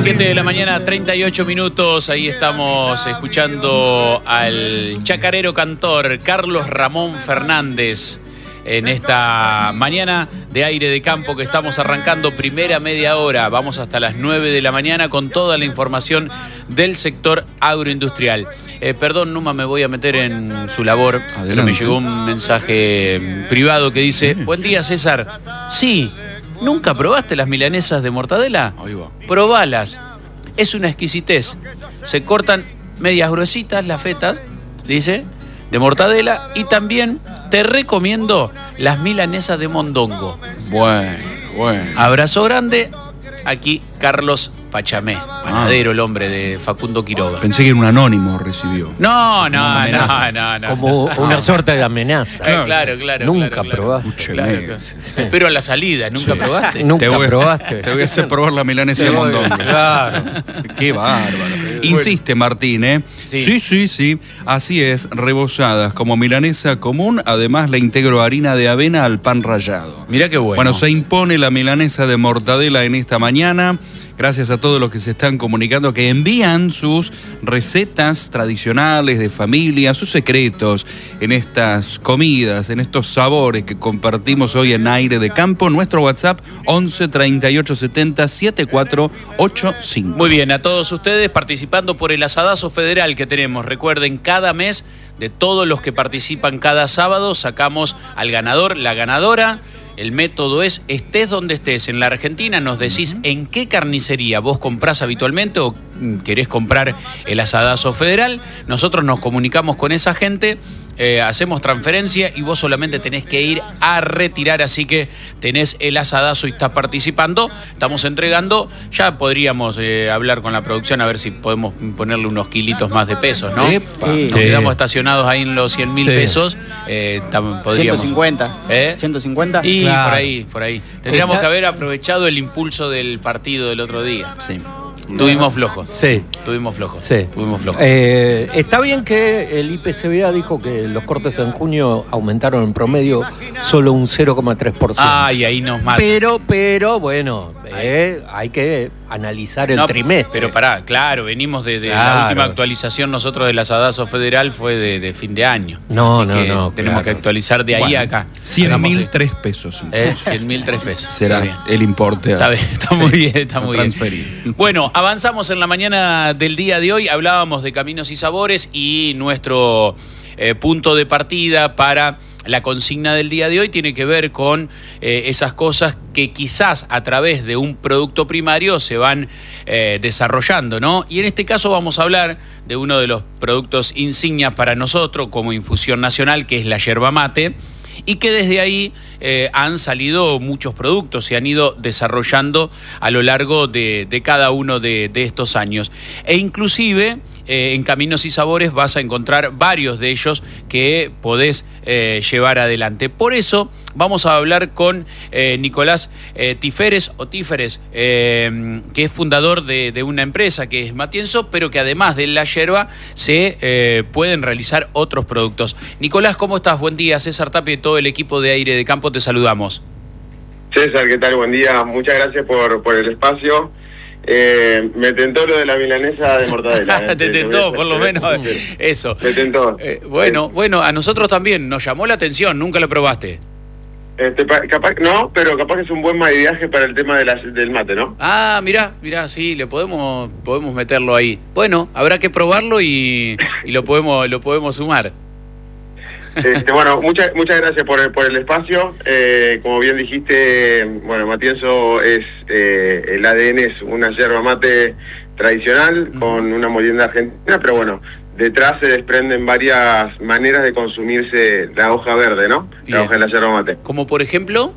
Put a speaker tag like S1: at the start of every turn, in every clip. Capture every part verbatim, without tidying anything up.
S1: siete de la mañana, treinta y ocho minutos. Ahí estamos escuchando al chacarero cantor Carlos Ramón Fernández en esta mañana de aire de campo que estamos arrancando primera media hora. Vamos hasta las nueve de la mañana con toda la información del sector agroindustrial. Eh, perdón, Numa, me voy a meter en su labor. Adelante. Pero me llegó un mensaje privado que dice: sí. Buen día, César. Sí, ¿nunca probaste las milanesas de mortadela? Ahí va. Probalas. Es una exquisitez. Se cortan medias gruesitas las fetas, dice, de mortadela, y también te recomiendo las milanesas de mondongo. Bueno, bueno. Abrazo grande. Aquí Carlos Pachamé, panadero, ah. el hombre de Facundo Quiroga.
S2: Pensé que era un anónimo recibió.
S1: No, no, no, no, no.
S3: Como una suerte de amenaza.
S1: Claro, claro, claro.
S3: Nunca
S1: claro,
S3: probaste.
S1: Claro, claro. Sí. Pero a la salida, ¿nunca sí. probaste?
S3: Nunca
S2: te voy,
S3: probaste.
S2: Te voy a hacer probar la milanesa de mondongo. Claro. Qué bárbaro. Insiste Martín, ¿eh? Sí. sí, sí, sí. Así es, rebozadas como milanesa común. Además, le integro harina de avena al pan rallado.
S1: Mirá qué bueno.
S2: Bueno, se impone la milanesa de mortadela en esta mañana. Gracias a todos los que se están comunicando, que envían sus recetas tradicionales de familia, sus secretos en estas comidas, en estos sabores que compartimos hoy en Aire de Campo. Nuestro WhatsApp once, treinta y ocho, setenta, setenta y cuatro ochenta y cinco.
S1: Muy bien, a todos ustedes participando por el asadazo federal que tenemos. Recuerden, cada mes, de todos los que participan cada sábado, sacamos al ganador, la ganadora. El método es, estés donde estés en la Argentina, nos decís uh-huh. en qué carnicería vos comprás habitualmente o querés comprar el asadazo federal. Nosotros nos comunicamos con esa gente, eh, hacemos transferencia y vos solamente tenés que ir a retirar. Así que tenés el asadazo y estás participando. Estamos entregando, ya podríamos eh, hablar con la producción a ver si podemos ponerle unos kilitos más de pesos, ¿no? Sí. Nos quedamos estacionados ahí en los cien mil sí. pesos. Eh, podríamos,
S4: ciento cincuenta.
S1: ¿Eh?
S4: ciento cincuenta.
S1: Y claro. por ahí, por ahí. Tendríamos Está... que haber aprovechado el impulso del partido del otro día. Sí. Tuvimos flojos.
S3: Sí.
S1: Tuvimos flojos.
S3: Sí.
S1: Tuvimos flojos.
S3: Eh, está bien que el I P C B A dijo que los cortes en junio aumentaron en promedio solo un cero coma tres por ciento.
S1: Ah, y ahí nos mata.
S3: Pero, pero, bueno, eh, hay que analizar el no, trimestre.
S1: Pero pará, claro, venimos de, de claro. la última actualización nosotros del asadazo federal fue de, de fin de año.
S3: No,
S1: Así
S3: no,
S1: que
S3: no.
S1: Tenemos claro. que actualizar de ahí bueno, a acá.
S2: cien mil tres pesos.
S1: Eh, cien mil tres pesos.
S2: Será el importe.
S1: Está bien, está muy sí, bien, está muy
S2: transferir.
S1: bien. Bueno, avanzamos en la mañana del día de hoy. Hablábamos de caminos y sabores y nuestro eh, punto de partida para la consigna del día de hoy tiene que ver con eh, esas cosas que quizás a través de un producto primario se van eh, desarrollando, ¿no? Y en este caso vamos a hablar de uno de los productos insignias para nosotros como Infusión Nacional, que es la yerba mate, y que desde ahí eh, han salido muchos productos, se han ido desarrollando a lo largo de, de cada uno de, de estos años. E inclusive eh, en Caminos y Sabores vas a encontrar varios de ellos que podés eh, llevar adelante. Por eso vamos a hablar con eh, Nicolás eh, Tiferes, o Tíferes, eh, que es fundador de, de una empresa que es Matienzo, pero que además de la yerba se eh, pueden realizar otros productos. Nicolás, ¿cómo estás? Buen día. César Tapia y todo el equipo de Aire de Campo te saludamos.
S5: César, ¿qué tal? Buen día. Muchas gracias por, por el espacio. Eh, me tentó lo de la milanesa de mortadela.
S1: Te tentó, por lo menos eso.
S5: Me tentó.
S1: Eh, bueno, bueno, a nosotros también nos llamó la atención, nunca lo probaste.
S5: Este, capaz, no, pero capaz que es un buen maridaje para el tema de la, del mate, ¿no?
S1: Ah, mirá, mirá, sí, le podemos podemos meterlo ahí. Bueno, habrá que probarlo y, y lo podemos lo podemos sumar.
S5: Este, bueno, muchas muchas gracias por el, por el espacio. Eh, como bien dijiste, bueno, Matienzo es eh, el A D N es una yerba mate tradicional uh-huh. con una molienda argentina, pero bueno, detrás se desprenden varias maneras de consumirse la hoja verde, ¿no? Bien. La hoja de la yerba mate.
S1: ¿Como por ejemplo?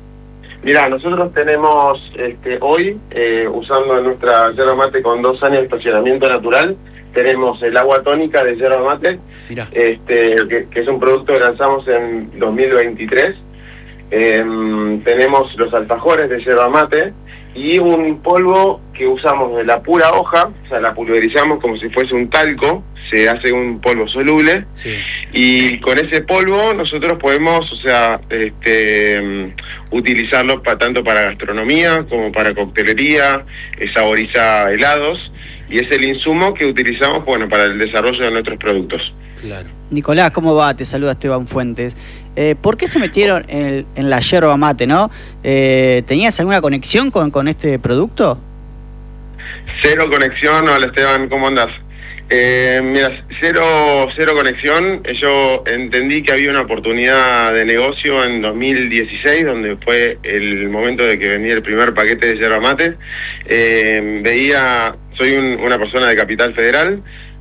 S5: Mirá, nosotros tenemos este, hoy, eh, usando nuestra yerba mate con dos años de estacionamiento natural, tenemos el agua tónica de yerba mate, este, que, que es un producto que lanzamos en dos mil veintitrés. Eh, tenemos los alfajores de yerba mate y un polvo que usamos de la pura hoja, o sea, la pulverizamos como si fuese un talco, se hace un polvo soluble,
S1: Sí.
S5: y con ese polvo nosotros podemos, o sea, este, mm, utilizarlo pa, tanto para gastronomía como para coctelería, eh, saboriza helados, y es el insumo que utilizamos, bueno, para el desarrollo de nuestros productos.
S1: Claro.
S4: Nicolás, ¿cómo va? Te saluda Esteban Fuentes. Eh, ¿Por qué se metieron en, el- en la yerba mate, no? Eh, ¿Tenías alguna conexión con, con este producto?
S5: Cero conexión. Hola Esteban, ¿cómo andás? Eh, mira, cero, cero conexión. Yo entendí que había una oportunidad de negocio en dos mil dieciséis, donde fue el momento de que vendí el primer paquete de yerba mate. Eh, veía, soy un- una persona de Capital Federal,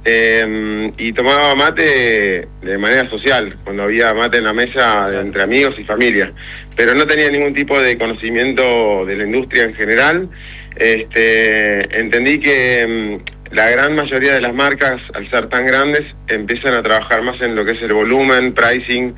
S5: eh, y tomaba mate de manera social, cuando había mate en la mesa de- entre amigos y familia, pero no tenía ningún tipo de conocimiento de la industria en general. Este, entendí que mm, la gran mayoría de las marcas, al ser tan grandes, empiezan a trabajar más en lo que es el volumen, pricing,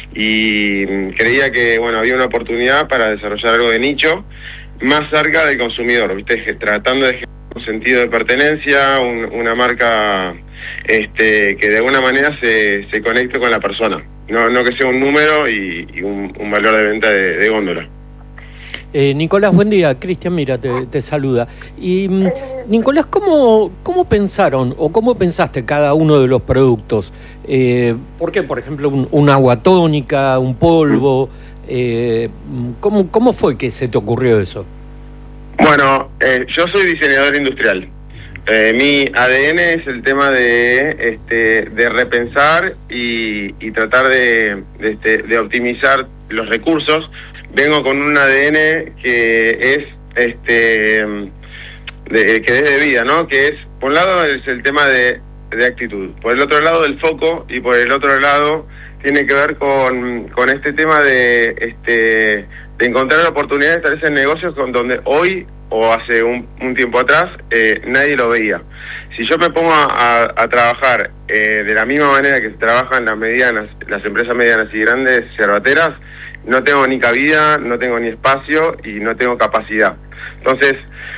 S5: y mm, creía que bueno, había una oportunidad para desarrollar algo de nicho más cerca del consumidor, ¿viste? Que tratando de generar un sentido de pertenencia, un- una marca este, que de alguna manera se, se conecte con la persona, no, no que sea un número y, y un, un valor de venta de, de góndola.
S3: Eh, Nicolás, buen día. Cristian, mira, te, te saluda. Y mm, Nicolás, ¿cómo, ¿cómo pensaron o cómo pensaste cada uno de los productos? Eh, ¿Por qué, por ejemplo, un, un agua tónica, un polvo? Eh, ¿cómo, ¿Cómo fue que se te ocurrió eso?
S5: Bueno, eh, yo soy diseñador industrial. Eh, mi A D N es el tema de este, de repensar y, y tratar de, de, este, de optimizar los recursos. Vengo con un A D N que es este de, que es de vida, ¿no? Que es, por un lado es el tema de, de actitud, por el otro lado el foco, y por el otro lado tiene que ver con, con este tema de este de encontrar oportunidades de establecer negocios con donde hoy o hace un, un tiempo atrás eh, nadie lo veía. Si yo me pongo a, a, a trabajar eh, de la misma manera que se trabajan las medianas, las empresas medianas y grandes yerbateras, no tengo ni cabida, no tengo ni espacio y no tengo capacidad. Entonces,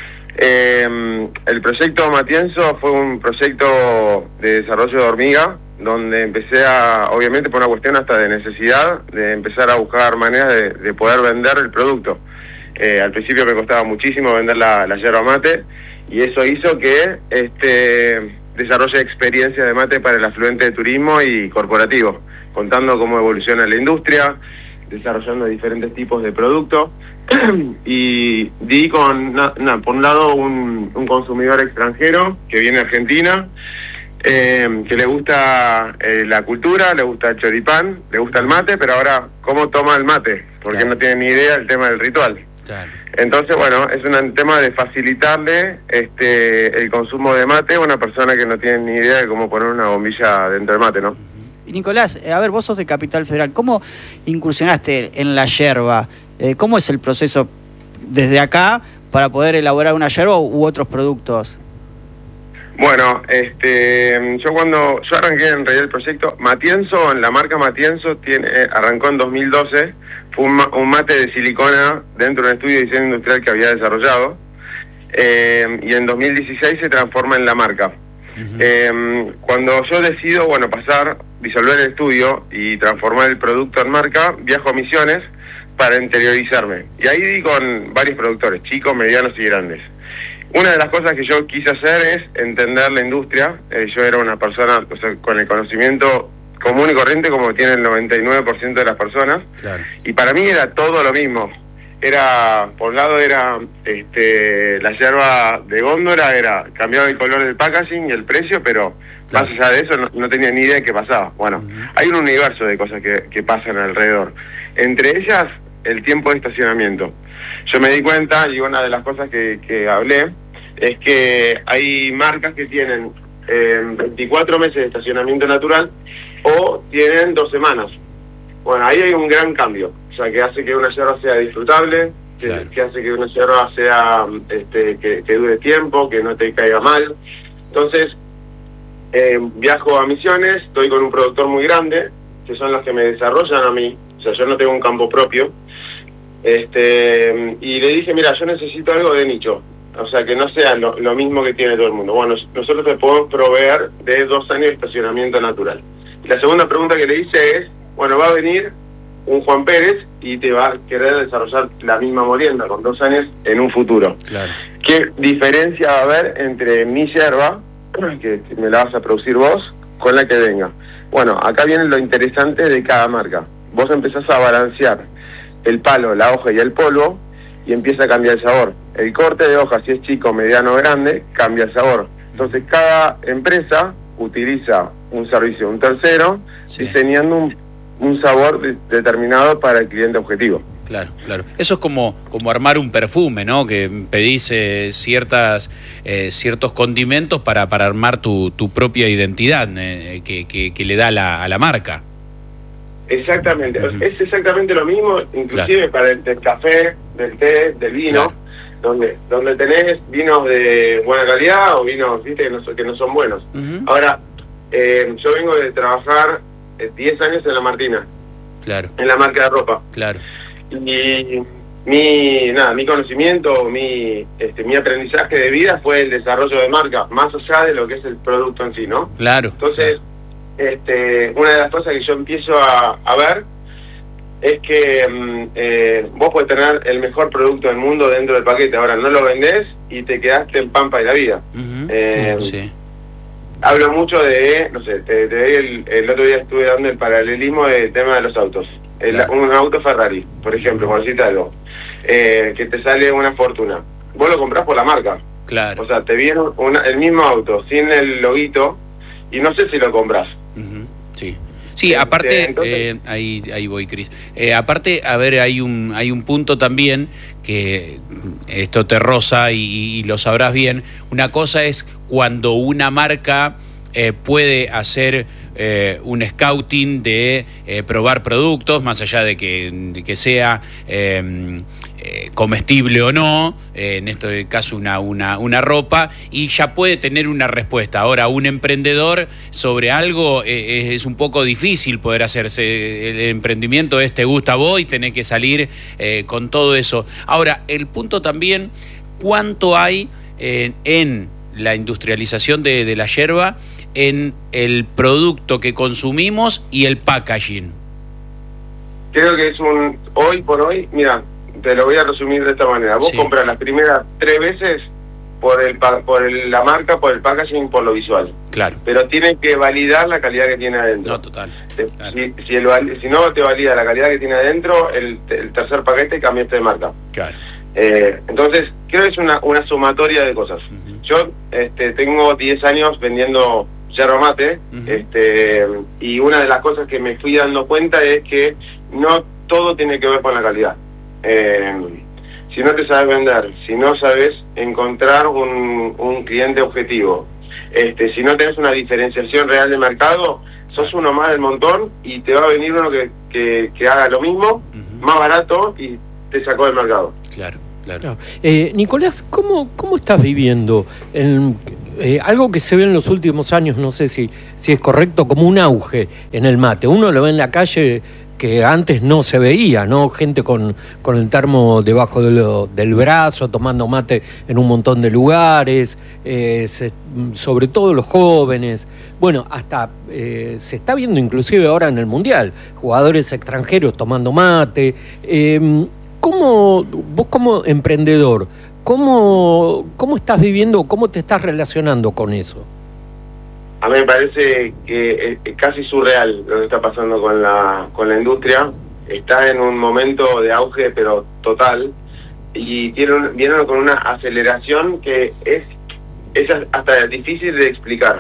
S5: eh, el proyecto Matienzo fue un proyecto de desarrollo de hormiga, donde empecé a, obviamente por una cuestión hasta de necesidad, de empezar a buscar maneras de, de poder vender el producto. Eh, al principio me costaba muchísimo vender la, la yerba mate, y eso hizo que este desarrolle experiencia de mate para el afluente de turismo y corporativo, contando cómo evoluciona la industria, desarrollando diferentes tipos de productos, y di con, na, na, por un lado, un, un consumidor extranjero que viene a Argentina, eh, que le gusta eh, la cultura, le gusta el choripán, le gusta el mate, pero ahora, ¿cómo toma el mate? Porque
S1: Claro.
S5: no tiene ni idea del tema del ritual.
S1: Claro.
S5: Entonces, bueno, es un tema de facilitarle este el consumo de mate a una persona que no tiene ni idea de cómo poner una bombilla dentro del mate, ¿no?
S4: Y Nicolás, eh, a ver, vos sos de Capital Federal, ¿cómo incursionaste en la yerba? Eh, ¿Cómo es el proceso desde acá para poder elaborar una yerba u otros productos?
S5: Bueno, este, yo cuando yo arranqué en realidad el proyecto Matienzo, la marca Matienzo tiene, arrancó en dos mil doce, fue un, ma- un mate de silicona dentro de un estudio de diseño industrial que había desarrollado, eh, y en dos mil dieciséis se transforma en la marca.
S1: Ujú.
S5: Eh, cuando yo decido, bueno, pasar, disolver el estudio y transformar el producto en marca, viajo a Misiones para interiorizarme. Y ahí di con varios productores, chicos, medianos y grandes. Una de las cosas que yo quise hacer es entender la industria. Eh, yo era una persona, o sea, con el conocimiento común y corriente como tiene el noventa y nueve por ciento de las personas,
S1: Claro.
S5: y para mí era todo lo mismo. Era, por un lado era este, la yerba de góndola, era cambiaba el color del packaging y el precio, pero
S1: Claro.
S5: más allá de eso no, no tenía ni idea de qué pasaba. Bueno,
S1: Ujú.
S5: hay un universo de cosas que, que pasan alrededor. Entre ellas, el tiempo de estacionamiento. Yo me di cuenta, y una de las cosas que, que hablé, es que hay marcas que tienen eh, veinticuatro meses de estacionamiento natural o tienen dos semanas. Bueno, ahí hay un gran cambio, o sea, que hace que una yerba sea disfrutable, que,
S1: Claro.
S5: que hace que una yerba sea, este, que, que dure tiempo, que no te caiga mal. Entonces, eh, viajo a Misiones, estoy con un productor muy grande, que son los que me desarrollan a mí, o sea, yo no tengo un campo propio, Este, y le dije, mira, yo necesito algo de nicho, o sea, que no sea lo, lo mismo que tiene todo el mundo. Bueno, nosotros te podemos proveer de dos años de estacionamiento natural. Y la segunda pregunta que le hice es, bueno, va a venir un Juan Pérez y te va a querer desarrollar la misma molienda con dos años en un futuro.
S1: Claro.
S5: ¿Qué diferencia va a haber entre mi yerba, que me la vas a producir vos, con la que venga? Bueno, acá viene lo interesante de cada marca. Vos empezás a balancear el palo, la hoja y el polvo, y empieza a cambiar el sabor. El corte de hoja, si es chico, mediano o grande, cambia el sabor. Entonces cada empresa utiliza un servicio de un tercero, sí, diseñando un, un sabor de, determinado para el cliente objetivo.
S1: Claro, claro. Eso es como, como armar un perfume, ¿no? Que pedís eh, ciertas, eh, ciertos condimentos para, para armar tu, tu propia identidad eh, que, que, que le da la, a la marca.
S5: Exactamente,
S1: Uh-huh.
S5: Es exactamente lo mismo, inclusive claro, para el del café, del té, del vino, claro, donde donde tenés vinos de buena calidad o vinos, viste, que no, que no son buenos. Uh-huh. Ahora, eh, yo vengo de trabajar eh, diez años en La Martina,
S1: claro,
S5: en la marca de ropa.
S1: Claro.
S5: Y mi nada, mi conocimiento, mi este mi aprendizaje de vida fue el desarrollo de marca, más allá de lo que es el producto en sí, ¿no?
S1: Claro.
S5: Entonces, claro, este una de las cosas que yo empiezo a, a ver es que mm, eh, vos podés tener el mejor producto del mundo dentro del paquete, ahora no lo vendés y te quedaste en pampa de la vida. Uh-huh. eh, sí. Hablo mucho de, no sé, te, te el, el otro día estuve dando el paralelismo del tema de los autos. El, claro, un auto Ferrari, por ejemplo, por decirte algo, eh, que te sale una fortuna. Vos lo comprás por la marca.
S1: Claro.
S5: O sea, te viene una, el mismo auto sin el loguito y no sé si lo compras.
S1: Uh-huh. Sí. Sí, aparte, entonces, eh, ahí, ahí voy, Cris. Eh, aparte, a ver, hay un, hay un punto también que esto te roza y, y lo sabrás bien. Una cosa es cuando una marca eh, puede hacer eh, un scouting de eh, probar productos, más allá de que, de que sea eh, eh, comestible o no, eh, en este caso una, una, una ropa, y ya puede tener una respuesta. Ahora, un emprendedor sobre algo eh, es un poco difícil poder hacerse. El emprendimiento es te gusta a vos y tenés que salir eh, con todo eso. Ahora, el punto también, ¿cuánto hay eh, en la industrialización de, de la yerba en el producto que consumimos y el packaging?
S5: Creo que es un, hoy por hoy, mira, te lo voy a resumir de esta manera. Vos sí, compras las primeras tres veces por el por el, la marca, por el packaging, por lo visual.
S1: Claro.
S5: Pero tienes que validar la calidad que tiene adentro.
S1: No, total.
S5: Claro. Si, si, el, si no te valida la calidad que tiene adentro, el, el tercer paquete cambiaste de marca.
S1: Claro.
S5: Eh, entonces, creo que es una, una sumatoria de cosas. Uh-huh. Yo este, tengo diez años vendiendo yerba mate, uh-huh, este, y una de las cosas que me fui dando cuenta es que no todo tiene que ver con la calidad. Eh, si no te sabes vender, si no sabes encontrar un, un cliente objetivo, este, si no tenés una diferenciación real de mercado, sos uno más del montón y te va a venir uno que, que, que haga lo mismo, uh-huh, más barato y te sacó del mercado.
S1: Claro, claro.
S3: claro. Eh, Nicolás, ¿cómo, cómo estás viviendo en, eh, algo que se ve en los últimos años, no sé si, si es correcto, como un auge en el mate? Uno lo ve en la calle que antes no se veía, ¿no? Gente con, con el termo debajo de lo, del brazo, tomando mate en un montón de lugares, eh, se, sobre todo los jóvenes. Bueno, hasta eh, se está viendo inclusive ahora en el Mundial, jugadores extranjeros tomando mate. Eh, ¿cómo, vos como emprendedor, cómo, cómo estás viviendo, cómo te estás relacionando con eso?
S5: A mí me parece que es casi surreal lo que está pasando con la con la industria. Está en un momento de auge, pero total, y tiene, viene con una aceleración que es, es hasta difícil de explicar.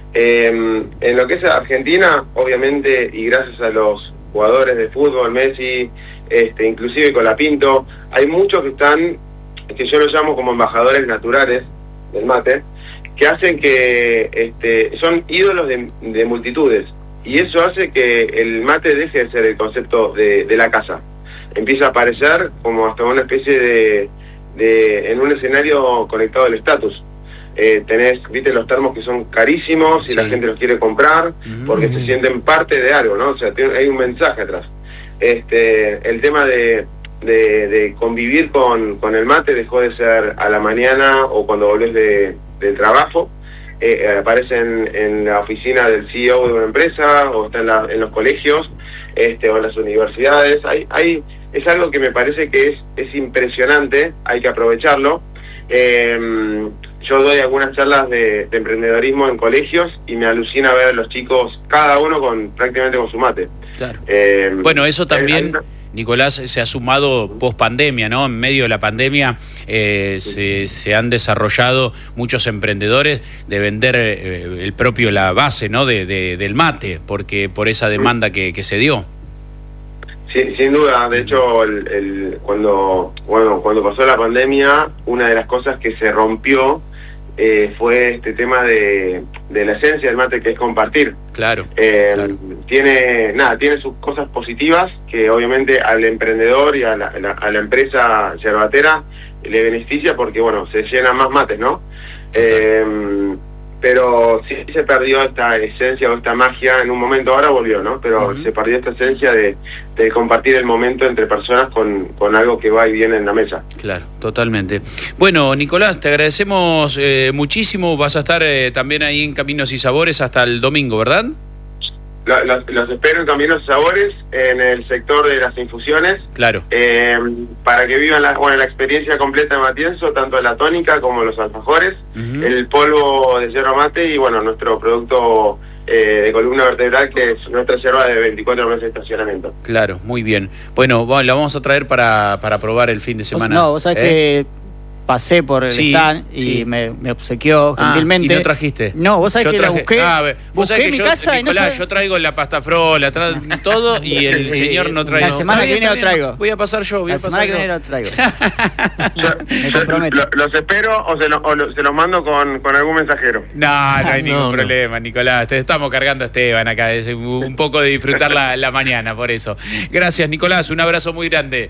S5: Eh, en lo que es Argentina, obviamente, y gracias a los jugadores de fútbol, Messi, este, inclusive Colapinto, hay muchos que están, que yo los llamo como embajadores naturales del mate, que hacen que este, son ídolos de, de multitudes, y eso hace que el mate deje de ser el concepto de, de la casa, empieza a aparecer como hasta una especie de, de en un escenario conectado al estatus. Eh, tenés, viste, los termos que son carísimos y sí, la gente los quiere comprar porque mm. se sienten parte de algo, ¿no? O sea, tiene, hay un mensaje atrás. Este, el tema de de, de convivir con, con el mate dejó de ser a la mañana o cuando volvés de, del trabajo. Eh, aparece en, en la oficina del C E O de una empresa o está en, la, en los colegios este, o en las universidades. Hay, hay, es algo que me parece que es, es impresionante, hay que aprovecharlo. Eh, yo doy algunas charlas de, de emprendedorismo en colegios y me alucina ver a los chicos, cada uno con prácticamente con su mate.
S1: Claro.
S5: Eh,
S1: bueno, eso también...
S5: Eh,
S1: Nicolás, se ha sumado post pandemia, ¿no? En medio de la pandemia eh, se, se han desarrollado muchos emprendedores de vender eh, el propio, la base, ¿no? De, de, del mate, porque por esa demanda que, que se dio.
S5: Sí, sin duda. De hecho, el, el, cuando, bueno, cuando pasó la pandemia, una de las cosas que se rompió eh, fue este tema de, de la esencia del mate, que es compartir.
S1: Claro,
S5: eh,
S1: claro.
S5: Tiene, nada, tiene sus cosas positivas que obviamente al emprendedor y a la, a la, a la empresa yerbatera le beneficia porque, bueno, se llenan más mates, ¿no? Eh, pero sí se perdió esta esencia o esta magia en un momento, ahora volvió, ¿no? Pero uh-huh. se perdió esta esencia de, de compartir el momento entre personas con, con algo que va y viene en la mesa.
S1: Claro, totalmente. Bueno, Nicolás, te agradecemos eh, muchísimo. Vas a estar eh, también ahí en Caminos y Sabores hasta el domingo, ¿verdad?
S5: Los, los espero en Caminos y Sabores, en el sector de las infusiones.
S1: Claro.
S5: Eh, para que vivan la, bueno, la experiencia completa de Matienzo, tanto la tónica como los alfajores, uh-huh. el polvo de yerba mate y, bueno, nuestro producto eh, de columna vertebral, que es nuestra yerba de veinticuatro meses de estacionamiento.
S1: Claro, muy bien. Bueno, bueno la vamos a traer para, para probar el fin de semana.
S4: No, vos sabés ¿eh? que... pasé por el
S1: sí,
S4: stand y
S1: sí.
S4: me, me obsequió
S1: ah,
S4: gentilmente.
S1: ¿Y no trajiste?
S4: No, vos sabés
S1: yo
S4: que
S1: traje,
S4: la busqué.
S1: Ah, vos
S4: busqué
S1: sabés que
S4: mi
S1: yo,
S4: casa
S1: Nicolás,
S4: y no sé...
S1: yo traigo la pasta frola, traigo todo y el señor no trae.
S4: La semana que viene lo traigo.
S1: Voy a pasar yo, voy
S4: la
S1: a pasar
S4: semana
S1: yo.
S4: que viene lo traigo.
S5: Me comprometo. Lo, los espero o se, lo, o lo, se los mando con, con algún mensajero.
S1: No, no hay
S4: no,
S1: ningún
S4: no.
S1: problema, Nicolás. Te estamos cargando a Esteban acá. Es un poco de disfrutar la, la mañana, por eso. Gracias, Nicolás. Un abrazo muy grande.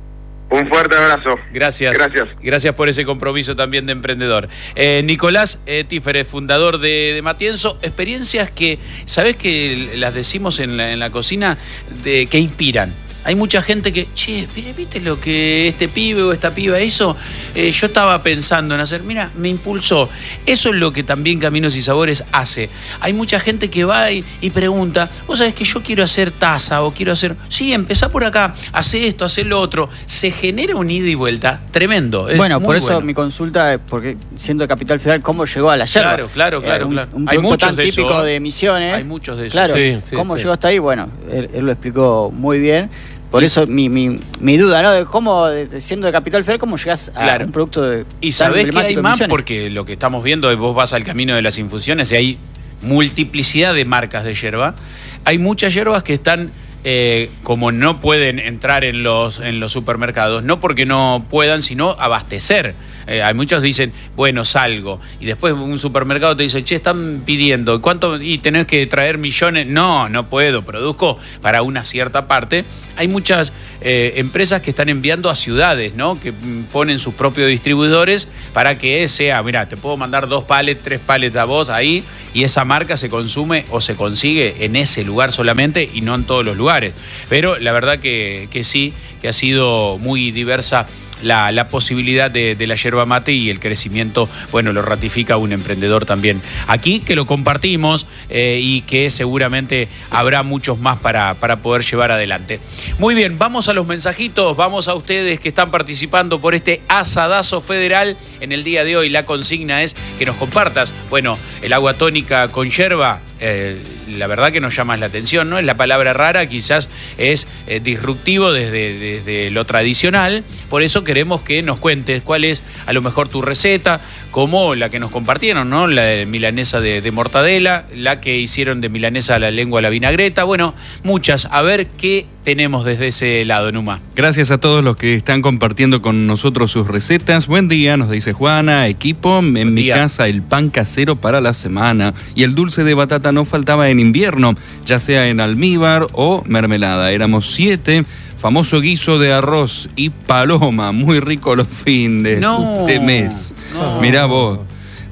S5: Un fuerte abrazo.
S1: Gracias.
S5: Gracias.
S1: Gracias por ese compromiso también de emprendedor. Eh, Nicolás eh, Tíferes, fundador de, de Matienzo. Experiencias que, ¿sabés que las decimos en la, en la cocina? De, que inspiran. Hay mucha gente que, che, ¿viste lo que este pibe o esta piba hizo? Eh, yo estaba pensando en hacer, mira, me impulsó. Eso es lo que también Caminos y Sabores hace. Hay mucha gente que va y, y pregunta, vos sabés que yo quiero hacer taza o quiero hacer... Sí, empezá por acá, hace esto, hace lo otro. Se genera un ida y vuelta tremendo. Es
S4: bueno, por eso
S1: bueno.
S4: mi consulta es, porque siendo de Capital Federal, ¿cómo llegó a la yerba?
S1: Claro, claro, claro.
S4: Eh, un,
S1: claro.
S4: un
S1: Hay
S4: producto
S1: muchos
S4: tan
S1: de
S4: típico
S1: eso,
S4: de Misiones.
S1: Hay muchos de esos.
S4: Claro,
S3: sí, sí,
S4: ¿cómo
S3: sí.
S4: llegó hasta ahí? Bueno, él, él lo explicó muy bien. Por eso mi, mi, mi duda, ¿no? De cómo, de, siendo de Capital Federal, ¿cómo llegás a
S1: Claro.
S4: un producto de
S1: Y
S4: tan
S1: sabés que
S4: emblemático
S1: hay
S4: de
S1: más,
S4: Misiones?
S1: porque lo que estamos viendo es vos vas al camino de las infusiones y hay multiplicidad de marcas de yerba. Hay muchas yerbas que están, eh, como no pueden entrar en los, en los supermercados, no porque no puedan, sino abastecer. Eh, hay muchos que dicen, bueno, salgo. Y después un supermercado te dice, che, están pidiendo, ¿cuánto? Y tenés que traer millones. No, no puedo, produzco para una cierta parte. Hay muchas eh, empresas que están enviando a ciudades, ¿no? Que mm, ponen sus propios distribuidores para que sea, mira, te puedo mandar dos palets, tres palets a vos ahí, y esa marca se consume o se consigue en ese lugar solamente y no en todos los lugares. Pero la verdad que, que sí, que ha sido muy diversa La, la posibilidad de, de la yerba mate y el crecimiento, bueno, lo ratifica un emprendedor también aquí, que lo compartimos eh, y que seguramente habrá muchos más para, para poder llevar adelante. Muy bien, vamos a los mensajitos, vamos a ustedes que están participando por este asadazo federal en el día de hoy. La consigna es que nos compartas, bueno, el agua tónica con yerba. Eh, la verdad que nos llama la atención, ¿no? Es la palabra rara, quizás es eh, disruptivo desde, desde lo tradicional, por eso queremos que nos cuentes cuál es a lo mejor tu receta, como la que nos compartieron, ¿no? La de milanesa de, de mortadela, la que hicieron de milanesa a la lengua a la vinagreta, bueno, muchas, a ver qué tenemos desde ese lado, Numa.
S2: Gracias a todos los que están compartiendo con nosotros sus recetas. Buen día, nos dice Juana, equipo, en
S1: Buen
S2: mi
S1: día.
S2: casa el pan casero para la semana y el dulce de batata no faltaba en invierno, ya sea en almíbar o mermelada. Éramos siete, famoso guiso de arroz y paloma, muy rico los fines
S1: No,
S2: de mes.
S1: no.
S2: Mirá vos.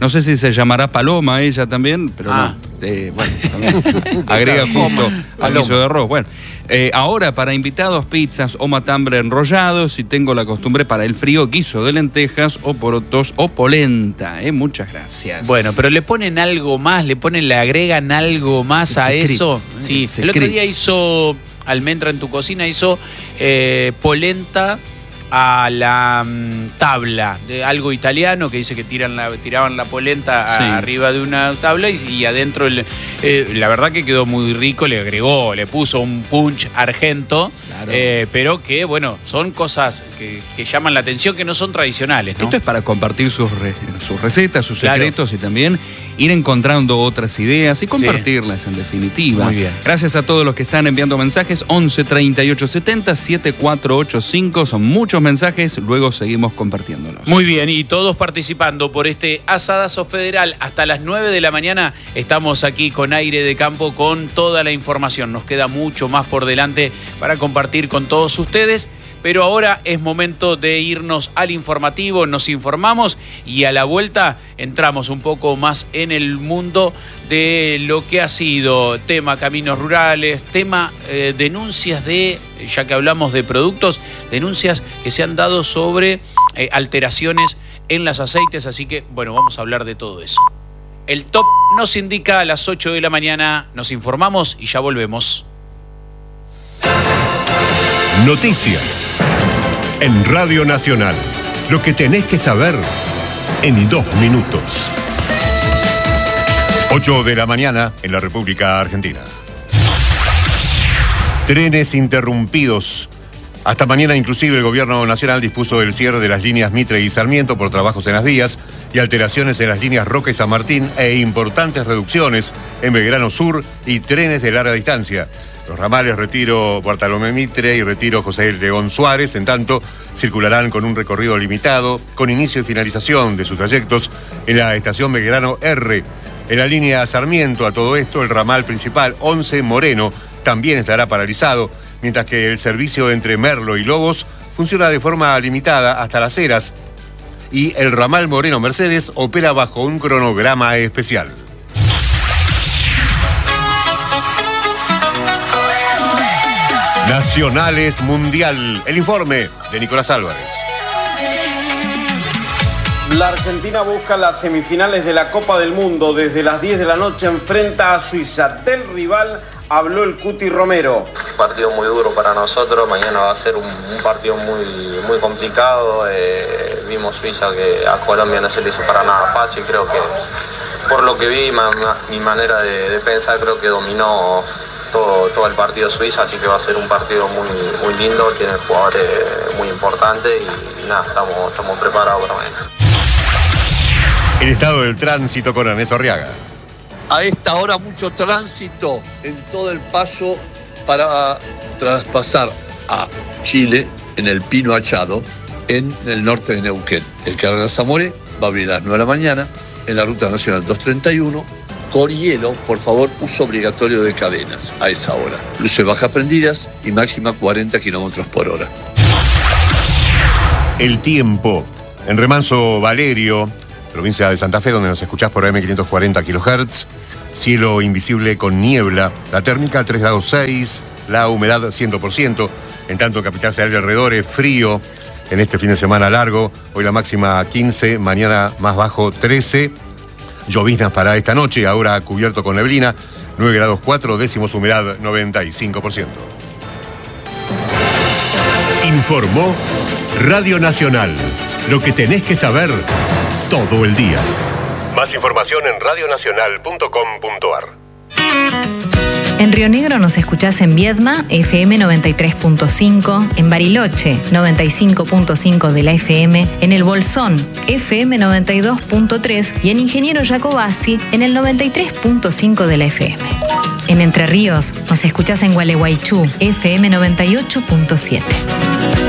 S2: No sé si se llamará Paloma ella también, pero
S1: Ah.
S2: no. Eh, bueno, también agrega justo al guiso de arroz. Bueno, eh, ahora para invitados, pizzas o matambre enrollados. Y tengo la costumbre para el frío, guiso de lentejas o porotos o polenta. Eh, muchas gracias.
S1: Bueno, pero le ponen algo más, le ponen, le agregan algo más
S2: El
S1: a
S2: secreto,
S1: eso.
S2: el
S1: Sí, el
S2: secreto.
S1: otro día hizo Almendra en tu cocina, hizo eh, polenta a la mm, tabla, de algo italiano que dice que tiran la, tiraban la polenta a-
S2: Sí.
S1: arriba de una tabla y, y adentro, el, eh, la verdad que quedó muy rico, le agregó, le puso un punch argento,
S2: Claro.
S1: eh, pero que bueno, son cosas que, que llaman la atención, que no son tradicionales, ¿no?
S2: Esto es para compartir sus, re- sus recetas, sus
S1: Claro.
S2: secretos y también ir encontrando otras ideas y compartirlas en definitiva.
S1: Muy bien.
S2: Gracias a todos los que están enviando mensajes. once treinta y ocho setenta setenta y cuatro ochenta y cinco. Son muchos mensajes, luego seguimos compartiéndolos.
S1: Muy bien, y todos participando por este Asadazo Federal. Hasta las nueve de la mañana estamos aquí con Aire de Campo con toda la información. Nos queda mucho más por delante para compartir con todos ustedes. Pero ahora es momento de irnos al informativo, nos informamos y a la vuelta entramos un poco más en el mundo de lo que ha sido tema caminos rurales, tema eh, denuncias de, ya que hablamos de productos, denuncias que se han dado sobre eh, alteraciones en las aceites, así que bueno, vamos a hablar de todo eso. El top nos indica a las ocho de la mañana, nos informamos y ya volvemos.
S6: Noticias en Radio Nacional. Lo que tenés que saber en dos minutos. ocho de la mañana en la República Argentina. Trenes interrumpidos. Hasta mañana inclusive el Gobierno Nacional dispuso el cierre de las líneas Mitre y Sarmiento por trabajos en las vías y alteraciones en las líneas Roca y San Martín e importantes reducciones en Belgrano Sur y trenes de larga distancia. Los ramales Retiro Bartolomé Mitre y Retiro José León Suárez, en tanto, circularán con un recorrido limitado, con inicio y finalización de sus trayectos en la estación Belgrano R. En la línea Sarmiento, a todo esto, el ramal principal once Moreno también estará paralizado, mientras que el servicio entre Merlo y Lobos funciona de forma limitada hasta Las Heras y el ramal Moreno Mercedes opera bajo un cronograma especial. Nacionales Mundial. El informe de Nicolás Álvarez.
S7: La Argentina busca las semifinales de la Copa del Mundo. Desde las diez de la noche enfrenta a Suiza. Del rival habló el Cuti Romero.
S8: Partido muy duro para nosotros, mañana va a ser un, un partido muy, muy complicado. Eh, vimos Suiza que a Colombia no se le hizo para nada fácil, creo que por lo que vi, ma, ma, mi manera de, de pensar, creo que dominó todo, todo el partido Suiza, así que va a ser un partido muy, muy lindo, tiene jugadores muy importantes y, y nada, estamos, estamos preparados para mañana.
S6: El estado del tránsito con Ernesto Arriaga.
S9: A esta hora mucho tránsito en todo el paso para traspasar a Chile en el Pino Achado, en el norte de Neuquén. El carril Zamore va a abrir a las nueve de la mañana en la Ruta Nacional doscientos treinta y uno. Con hielo, por favor, uso obligatorio de cadenas a esa hora. Luces bajas prendidas y máxima cuarenta kilómetros por hora.
S6: El tiempo. En Remanso Valerio, provincia de Santa Fe, donde nos escuchás por A M quinientos cuarenta kilohertz. Cielo invisible con niebla. La térmica tres grados seis. La humedad cien por ciento. En tanto, Capital Federal de alrededores, frío en este fin de semana largo. Hoy la máxima quince, mañana más bajo trece. Lloviznas para esta noche, ahora cubierto con neblina. nueve grados cuatro, décimos humedad noventa y cinco por ciento. Informó Radio Nacional. Lo que tenés que saber todo el día. Más información en radionacional punto com punto ar.
S10: En Río Negro nos escuchás en Viedma, F M noventa y tres punto cinco, en Bariloche, noventa y cinco punto cinco de la F M, en El Bolsón, F M noventa y dos punto tres y en Ingeniero Jacobasi, en el noventa y tres punto cinco de la F M. En Entre Ríos nos escuchás en Gualeguaychú, F M noventa y ocho punto siete.